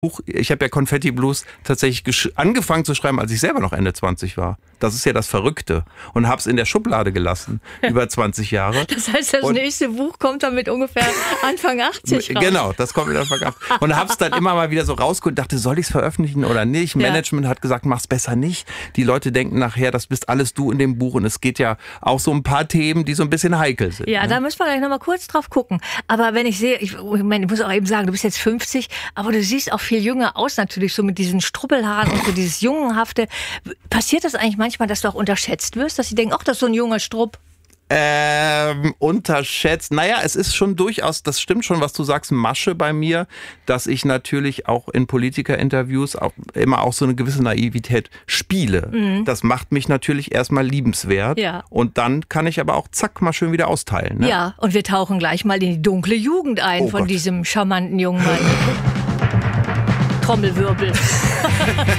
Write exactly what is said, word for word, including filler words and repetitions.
Buch, ich habe ja Konfetti Blues tatsächlich gesch- angefangen zu schreiben, als ich selber noch Ende zwanzig war. Das ist ja das Verrückte. Und habe es in der Schublade gelassen, über zwanzig Jahre. Das heißt, das und nächste Buch kommt dann mit ungefähr Anfang achtzig raus. Genau, das kommt mit Anfang achtzig. Und habe es dann immer mal wieder so rausgeholt und dachte, soll ich es veröffentlichen oder nicht? Ja. Management hat gesagt, mach's besser nicht. Die Leute denken nachher, das bist alles du in dem Buch. Und es geht ja auch so ein paar Themen, die so ein bisschen heikel sind. Ja, ne? da müssen wir gleich nochmal kurz drauf gucken. Aber wenn ich sehe, ich, ich, meine, ich muss auch eben sagen, du bist jetzt fünfzig, aber du siehst auch viel jünger aus natürlich, so mit diesen Struppelhaaren und so dieses Jungenhafte. Passiert das eigentlich manchmal, dass du auch unterschätzt wirst, dass sie denken, ach, das ist so ein junger Strupp? Ähm, unterschätzt. Naja, es ist schon durchaus, das stimmt schon, was du sagst, Masche bei mir, dass ich natürlich auch in Politikerinterviews auch immer auch so eine gewisse Naivität spiele. Mhm. Das macht mich natürlich erstmal liebenswert. Ja. Und dann kann ich aber auch zack mal schön wieder austeilen. Ne? Ja, und wir tauchen gleich mal in die dunkle Jugend ein Oh von Gott. diesem charmanten jungen Mann. Trommelwirbel.